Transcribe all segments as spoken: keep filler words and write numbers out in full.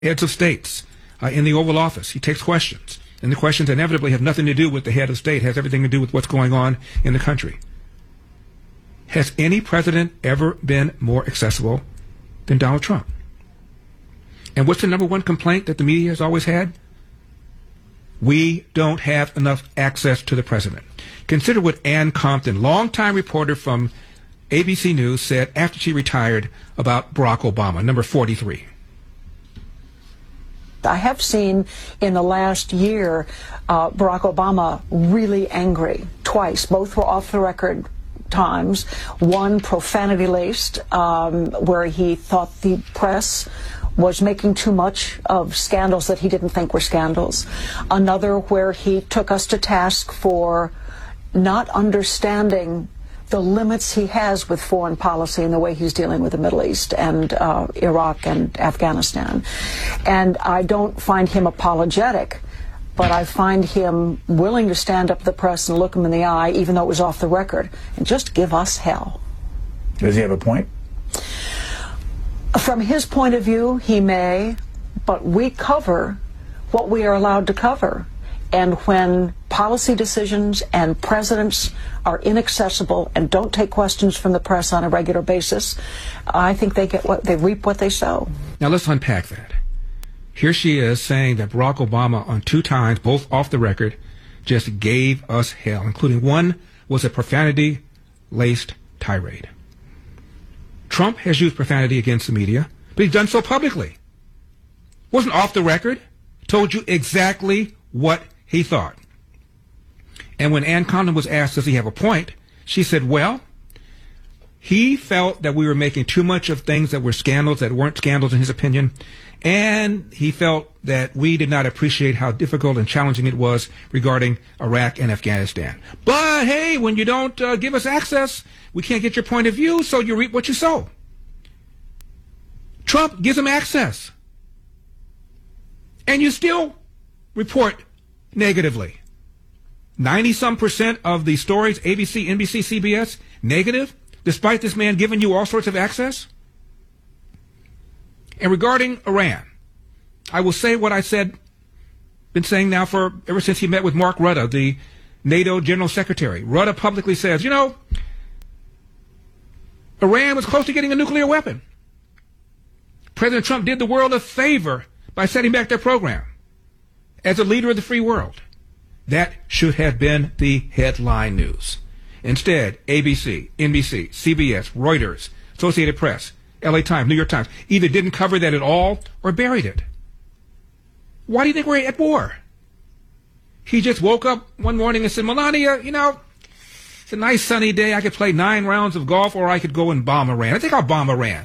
heads of states uh, in the Oval Office. He takes questions, and the questions inevitably have nothing to do with the head of state, has everything to do with what's going on in the country. Has any president ever been more accessible than Donald Trump? And what's the number one complaint that the media has always had? We don't have enough access to the president. Consider what Ann Compton, longtime reporter from A B C News, said after she retired about Barack Obama, number forty-three. I have seen in the last year uh, Barack Obama really angry twice. Both were off the record times. One profanity-laced, um, where he thought the press was making too much of scandals that he didn't think were scandals. Another where he took us to task for not understanding the limits he has with foreign policy and the way he's dealing with the Middle East and uh, Iraq and Afghanistan. And I don't find him apologetic, but I find him willing to stand up to the press and look him in the eye, even though it was off the record, and just give us hell. Does he have a point? From his point of view, he may, but we cover what we are allowed to cover. And when policy decisions and presidents are inaccessible and don't take questions from the press on a regular basis, I think they get what they reap what they sow. Now let's unpack that. Here she is saying that Barack Obama on two times, both off the record, just gave us hell, including one was a profanity-laced tirade. Trump has used profanity against the media, but he's done so publicly. Wasn't off the record, told you exactly what he thought. And when Ann Compton was asked, does he have a point, she said, well, he felt that we were making too much of things that were scandals that weren't scandals in his opinion, and he felt that we did not appreciate how difficult and challenging it was regarding Iraq and Afghanistan. But hey, when you don't uh, give us access, we can't get your point of view, so you reap what you sow. Trump gives him access, and you still report negatively. ninety-some percent of the stories, A B C, N B C, C B S, negative, despite this man giving you all sorts of access. And regarding Iran, I will say what I said, been saying now for ever since he met with Mark Rutte, the NATO General Secretary. Rutte publicly says, you know, Iran was close to getting a nuclear weapon. President Trump did the world a favor by setting back their program. As a leader of the free world, that should have been the headline news. Instead, A B C, N B C, C B S, Reuters, Associated Press, L A Times, New York Times either didn't cover that at all or buried it. Why do you think we're at war? He just woke up one morning and said, Melania, you know, it's a nice sunny day. I could play nine rounds of golf, or I could go and bomb Iran. I think I'll bomb Iran.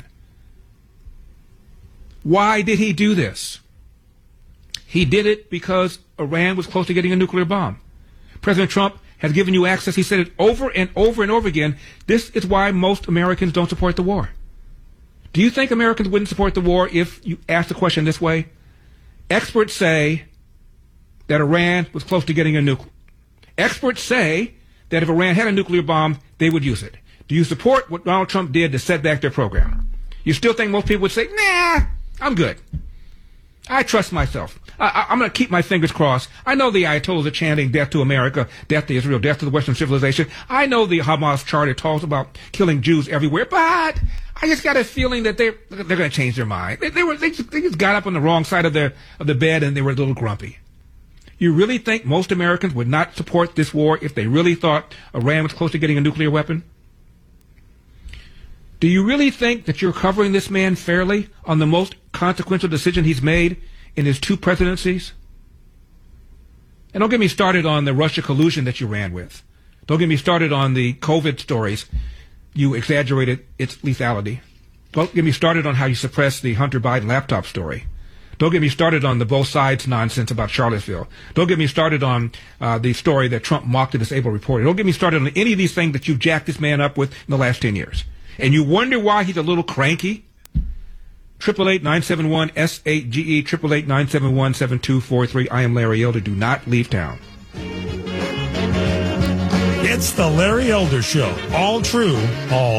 Why did he do this? He did it because Iran was close to getting a nuclear bomb. President Trump has given you access. He said it over and over and over again. This is why most Americans don't support the war. Do you think Americans wouldn't support the war if you asked the question this way? Experts say that Iran was close to getting a nuke. Experts say that if Iran had a nuclear bomb, they would use it. Do you support what Donald Trump did to set back their program? You still think most people would say, nah, I'm good. I trust myself. I, I, I'm going to keep my fingers crossed. I know the Ayatollahs are chanting death to America, death to Israel, death to the Western civilization. I know the Hamas charter talks about killing Jews everywhere, but I just got a feeling that they're, they're going to change their mind. They, they, were, they, just, they just got up on the wrong side of, their, of the bed and they were a little grumpy. You really think most Americans would not support this war if they really thought Iran was close to getting a nuclear weapon? Do you really think that you're covering this man fairly on the most consequential decision he's made in his two presidencies? And don't get me started on the Russia collusion that you ran with. Don't get me started on the COVID stories. You exaggerated its lethality. Don't get me started on how you suppressed the Hunter Biden laptop story. Don't get me started on the both sides nonsense about Charlottesville. Don't get me started on uh, the story that Trump mocked a disabled reporter. Don't get me started on any of these things that you've jacked this man up with in the last ten years. And you wonder why he's a little cranky? Triple eight nine seven one S eight G E, triple eight nine seven one seven two four three. I am Larry Elder. Do not leave town. It's the Larry Elder Show. All true, all